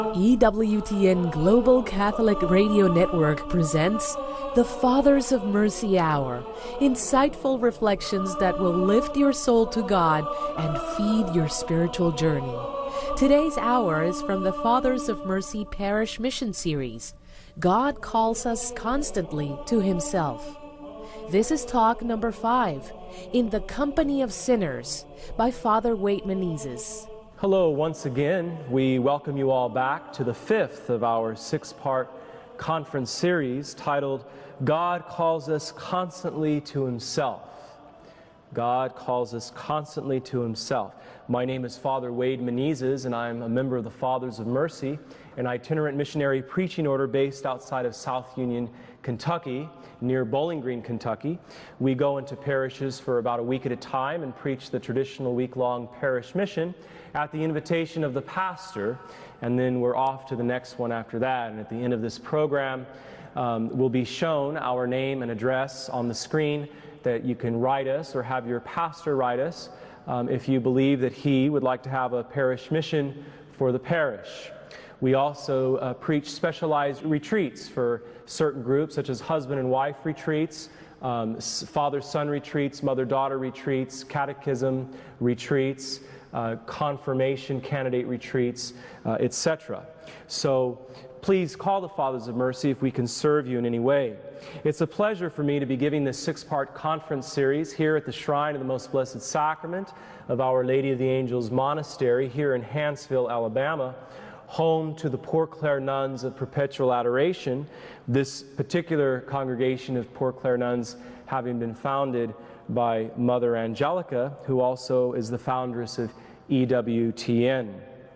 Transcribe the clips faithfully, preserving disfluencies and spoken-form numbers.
E W T N Global Catholic Radio Network presents the Fathers of Mercy Hour, insightful reflections that will lift your soul to God and feed your spiritual journey. Today's hour is from the Fathers of Mercy Parish Mission Series, God Calls Us Constantly to Himself. This is talk number five, In the Company of Sinners, by Father Wade Menezes. Hello once again. We welcome you all back to the fifth of our six-part conference series titled, God Calls Us Constantly to Himself. God calls us constantly to Himself. My name is Father Wade Menezes, and I'm a member of the Fathers of Mercy, an itinerant missionary preaching order based outside of South Union, Kentucky, near Bowling Green, Kentucky. We go into parishes for about a week at a time and preach the traditional week-long parish mission at the invitation of the pastor, and then we're off to the next one after that. And at the end of this program, um, will be shown our name and address on the screen that you can write us or have your pastor write us um, if you believe that he would like to have a parish mission for the parish. We also uh, preach specialized retreats for certain groups, such as husband and wife retreats, um, father-son retreats, mother-daughter retreats, catechism retreats, uh, confirmation candidate retreats, uh, et cetera. So please call the Fathers of Mercy if we can serve you in any way. It's a pleasure for me to be giving this six-part conference series here at the Shrine of the Most Blessed Sacrament of Our Lady of the Angels Monastery here in Hanceville, Alabama, home to the Poor Clare Nuns of Perpetual Adoration, this particular congregation of Poor Clare Nuns having been founded by Mother Angelica, who also is the foundress of E W T N.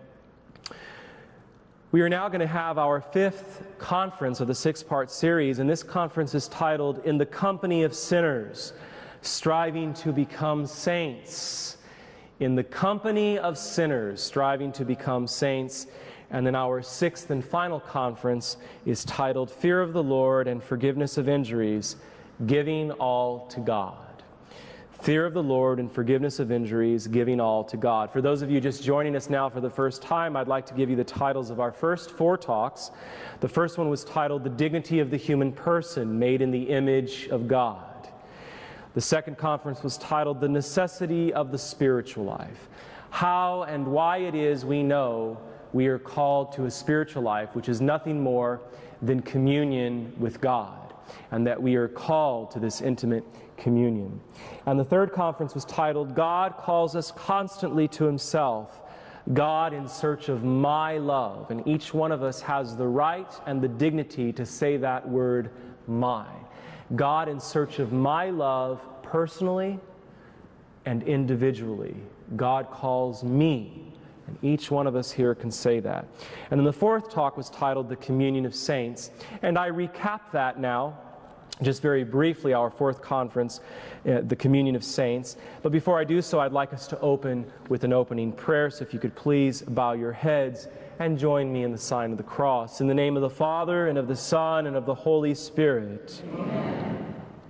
We are now going to have our fifth conference of the six-part series, and this conference is titled, In the Company of Sinners, Striving to Become Saints. In the Company of Sinners, Striving to Become Saints. And then our sixth and final conference is titled, Fear of the Lord and Forgiveness of Injuries, Giving All to God. Fear of the Lord and forgiveness of injuries, giving all to God. For those of you just joining us now for the first time, I'd like to give you the titles of our first four talks. The first one was titled, The Dignity of the Human Person, Made in the Image of God. The second conference was titled, The Necessity of the Spiritual Life. How and why it is we know we are called to a spiritual life, which is nothing more than communion with God, and that we are called to this intimate communion. And the third conference was titled, God Calls Us Constantly to Himself, God in Search of My Love. And each one of us has the right and the dignity to say that word, my. God in search of my love personally and individually. God calls me. And each one of us here can say that. And then the fourth talk was titled, The Communion of Saints. And I recap that now, just very briefly, our fourth conference, uh, the Communion of Saints. But before I do so, I'd like us to open with an opening prayer. So if you could please bow your heads and join me in the sign of the cross. In the name of the Father, and of the Son, and of the Holy Spirit. Amen.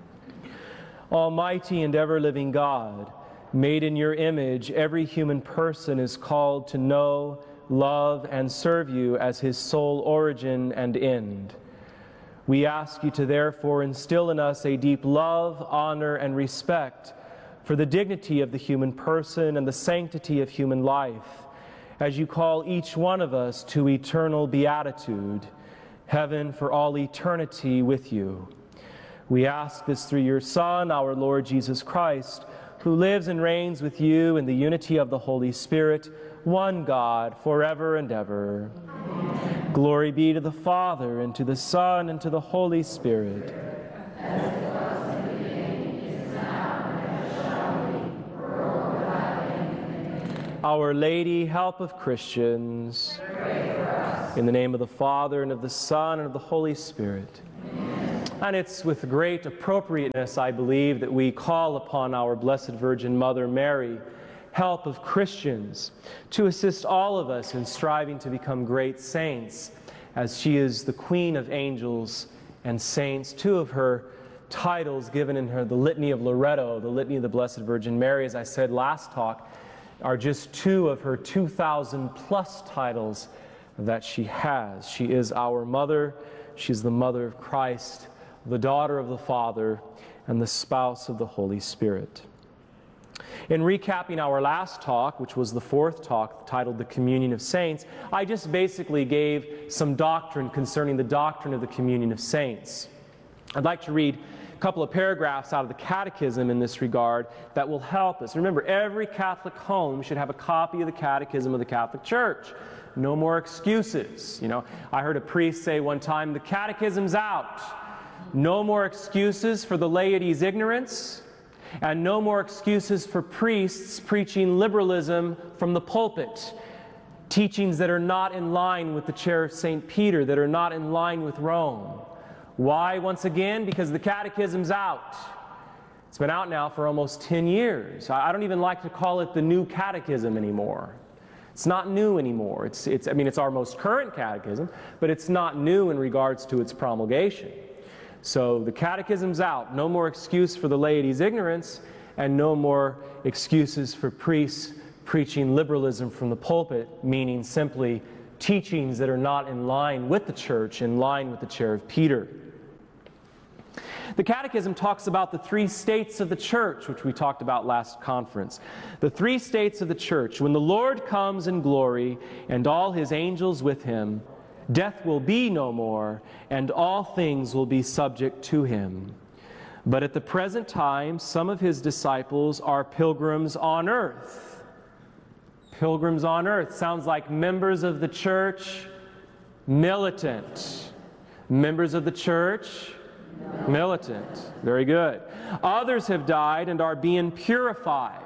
Almighty and ever-living God, made in your image, every human person is called to know, love, and serve you as his sole origin and end. We ask you to therefore instill in us a deep love, honor, and respect for the dignity of the human person and the sanctity of human life, as you call each one of us to eternal beatitude, heaven for all eternity with you. We ask this through your Son, our Lord Jesus Christ, who lives and reigns with you in the unity of the Holy Spirit, one God, forever and ever. Amen. Glory be to the Father, and to the Son, and to the Holy Spirit. As it was in the beginning, is now, and ever shall be, world without end. Our Lady, help of Christians. Pray for us. In the name of the Father, and of the Son, and of the Holy Spirit. Amen. And it's with great appropriateness, I believe, that we call upon our Blessed Virgin Mother Mary, help of Christians, to assist all of us in striving to become great saints, as she is the Queen of Angels and Saints. Two of her titles given in her, the Litany of Loretto, the Litany of the Blessed Virgin Mary, as I said last talk, are just two of her two thousand plus titles that she has. She is our mother. She's the mother of Christ, the daughter of the Father, and the spouse of the Holy Spirit. In recapping our last talk, which was the fourth talk titled The Communion of Saints, I just basically gave some doctrine concerning the doctrine of the Communion of Saints. I'd like to read a couple of paragraphs out of the Catechism in this regard that will help us. Remember, every Catholic home should have a copy of the Catechism of the Catholic Church. No more excuses. You know, I heard a priest say one time, the Catechism's out. No more excuses for the laity's ignorance, and no more excuses for priests preaching liberalism from the pulpit, teachings that are not in line with the chair of Saint Peter, that are not in line with Rome. Why, once again? Because the Catechism's out. It's been out now for almost ten years. I don't even like to call it the New Catechism anymore. It's not new anymore. It's, it's, I mean, it's our most current catechism, but it's not new in regards to its promulgation. So the Catechism's out. No more excuse for the laity's ignorance, and no more excuses for priests preaching liberalism from the pulpit, meaning simply teachings that are not in line with the church, in line with the chair of Peter. The Catechism talks about the three states of the church, which we talked about last conference. The three states of the church. When the Lord comes in glory and all his angels with him, death will be no more, and all things will be subject to him. But at the present time, some of his disciples are pilgrims on earth. Pilgrims on earth sounds like members of the church, militant. Members of the church, militant. Very good. Others have died and are being purified.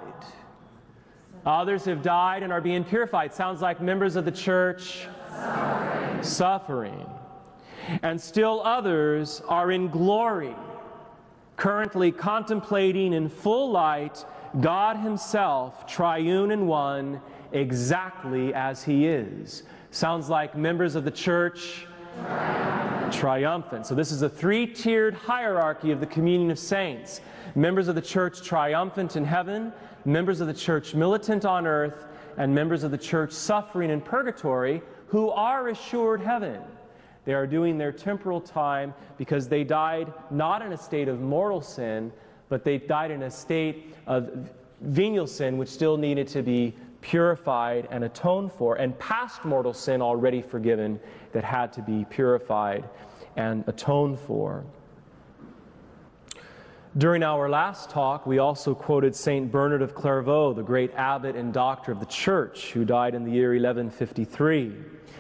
Others have died and are being purified. Sounds like members of the church, suffering. Suffering. And still others are in glory, currently contemplating in full light God himself, triune and one, exactly as he is. Sounds like members of the church, triumphant. triumphant. So this is a three-tiered hierarchy of the communion of saints. Members of the church triumphant in heaven, members of the church militant on earth, and members of the church suffering in purgatory who are assured heaven. They are doing their temporal time because they died not in a state of mortal sin, but they died in a state of venial sin which still needed to be purified and atoned for, and past mortal sin already forgiven that had to be purified and atoned for. During our last talk, we also quoted Saint Bernard of Clairvaux, the great abbot and doctor of the Church, who died in the year eleven fifty-three.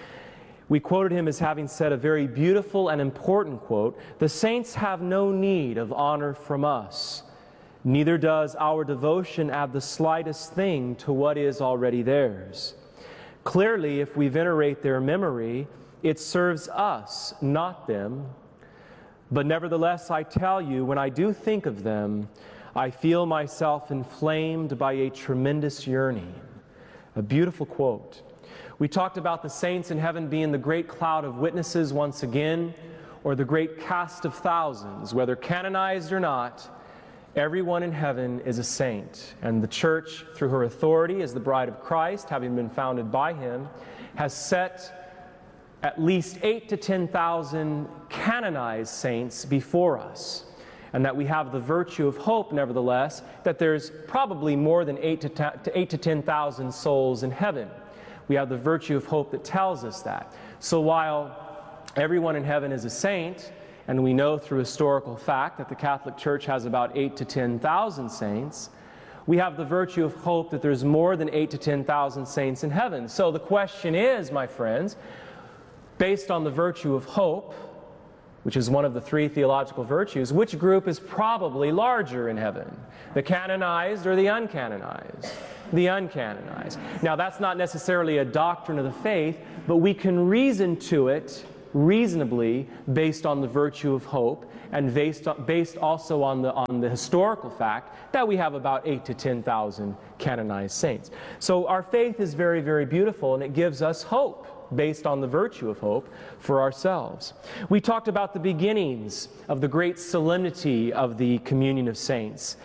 We quoted him as having said a very beautiful and important quote, "The saints have no need of honor from us. Neither does our devotion add the slightest thing to what is already theirs. Clearly, if we venerate their memory, it serves us, not them. But nevertheless, I tell you, when I do think of them, I feel myself inflamed by a tremendous yearning." A beautiful quote. We talked about the saints in heaven being the great cloud of witnesses once again, or the great cast of thousands, whether canonized or not. Everyone in heaven is a saint, and the church, through her authority as the bride of Christ, having been founded by him, has set at least eight to ten thousand canonized saints before us, and that we have the virtue of hope, nevertheless, that there's probably more than eight to eight to ten thousand souls in heaven. We have the virtue of hope that tells us that. So while everyone in heaven is a saint, and we know through historical fact that the Catholic Church has about eight to ten thousand saints, we have the virtue of hope that there's more than eight to ten thousand saints in heaven. So the question is, my friends, based on the virtue of hope, which is one of the three theological virtues, which group is probably larger in heaven? The canonized or the uncanonized? The uncanonized. Now, that's not necessarily a doctrine of the faith, but we can reason to it reasonably based on the virtue of hope, and based, based also on the, on the historical fact that we have about eight to ten thousand canonized saints. So our faith is very, very beautiful, and it gives us hope based on the virtue of hope for ourselves. We talked about the beginnings of the great solemnity of the communion of saints.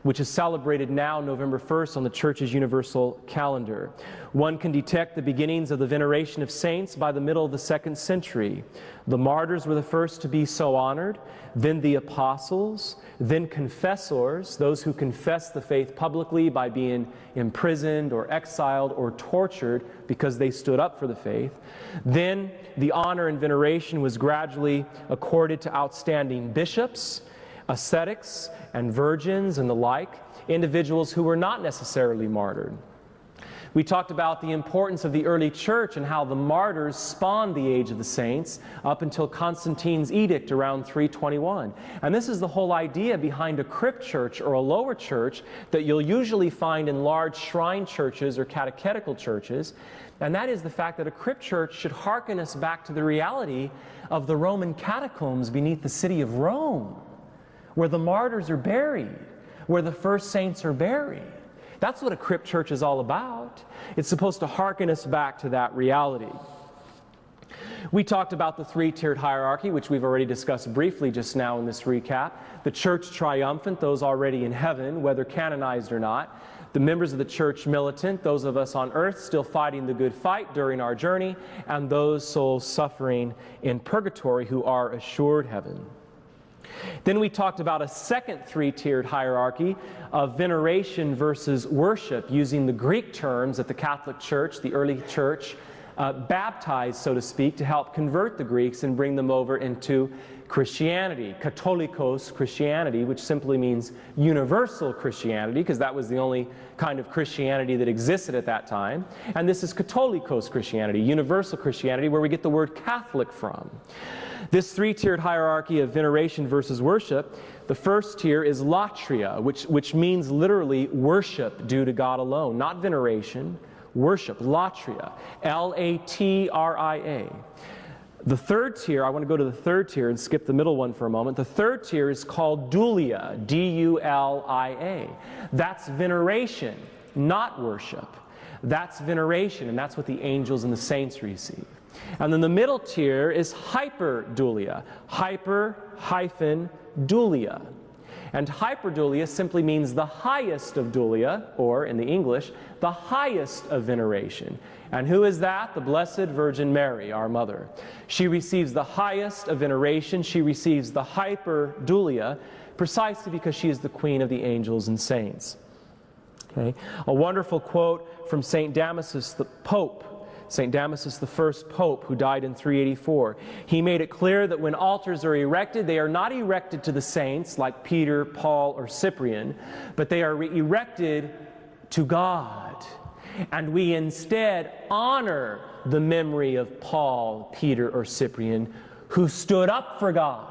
which is celebrated now November first on the Church's universal calendar. One can detect the beginnings of the veneration of saints by the middle of the second century. The martyrs were the first to be so honored, then the apostles, then confessors, those who confess the faith publicly by being imprisoned or exiled or tortured because they stood up for the faith. Then the honor and veneration was gradually accorded to outstanding bishops, ascetics, and virgins and the like, individuals who were not necessarily martyred. We talked about the importance of the early church and how the martyrs spawned the age of the saints up until Constantine's edict around three twenty-one. And this is the whole idea behind a crypt church or a lower church that you'll usually find in large shrine churches or catechetical churches. And that is the fact that a crypt church should hearken us back to the reality of the Roman catacombs beneath the city of Rome, where the martyrs are buried, where the first saints are buried. That's what a crypt church is all about. It's supposed to hearken us back to that reality. We talked about the three-tiered hierarchy, which we've already discussed briefly just now in this recap. The church triumphant, those already in heaven, whether canonized or not. The members of the church militant, those of us on earth still fighting the good fight during our journey, and those souls suffering in purgatory who are assured heaven. Then we talked about a second three-tiered hierarchy of veneration versus worship, using the Greek terms that the Catholic Church, the early church, uh, baptized, so to speak, to help convert the Greeks and bring them over into Christianity. Katholikos Christianity, which simply means universal Christianity, because that was the only kind of Christianity that existed at that time. And this is Katholikos Christianity, universal Christianity, where we get the word Catholic from. This three-tiered hierarchy of veneration versus worship, the first tier is latria, which, which means literally worship due to God alone, not veneration, worship, latria, L A T R I A. The third tier, I want to go to the third tier and skip the middle one for a moment. The third tier is called dulia, D U L I A. That's veneration, not worship. That's veneration, and that's what the angels and the saints receive. And then the middle tier is hyperdulia, hyper hyphen dulia. And hyperdulia simply means the highest of dulia, or in the English, the highest of veneration. And who is that? The Blessed Virgin Mary, our mother. She receives the highest of veneration. She receives the hyperdulia precisely because she is the queen of the angels and saints. Okay? A wonderful quote from Saint Damasus, the Pope, Saint Damasus, the first Pope, who died in three eighty-four. He made it clear that when altars are erected, they are not erected to the saints like Peter, Paul, or Cyprian, but they are erected to God. And we instead honor the memory of Paul, Peter, or Cyprian, who stood up for God.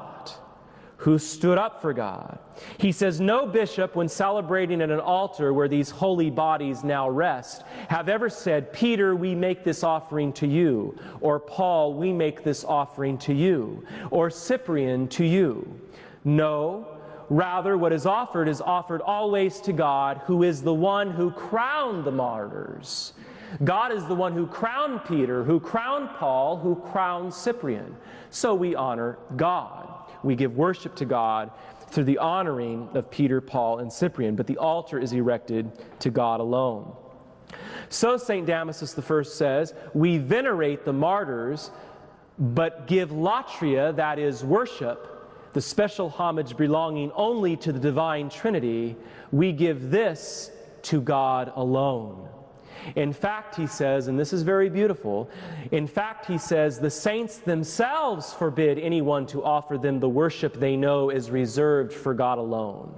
Who stood up for God. He says, no bishop, when celebrating at an altar where these holy bodies now rest, have ever said, Peter, we make this offering to you, or Paul, we make this offering to you, or Cyprian, to you. No, rather what is offered is offered always to God, who is the one who crowned the martyrs. God is the one who crowned Peter, who crowned Paul, who crowned Cyprian. So we honor God. We give worship to God through the honoring of Peter, Paul, and Cyprian, but the altar is erected to God alone. So Saint Damasus the First says, we venerate the martyrs, but give latria, that is worship, the special homage belonging only to the divine Trinity. We give this to God alone. In fact, he says, and this is very beautiful, in fact, he says, the saints themselves forbid anyone to offer them the worship they know is reserved for God alone.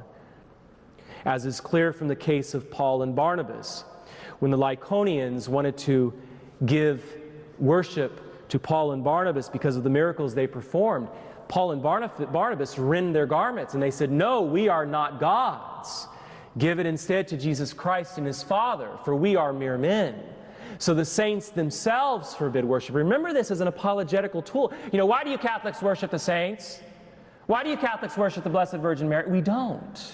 As is clear from the case of Paul and Barnabas. When the Lycaonians wanted to give worship to Paul and Barnabas because of the miracles they performed, Paul and Barnabas rend their garments and they said, no, we are not gods. Give it instead to Jesus Christ and His Father, for we are mere men. So the saints themselves forbid worship. Remember this as an apologetical tool. You know, why do you Catholics worship the saints? Why do you Catholics worship the Blessed Virgin Mary? We don't.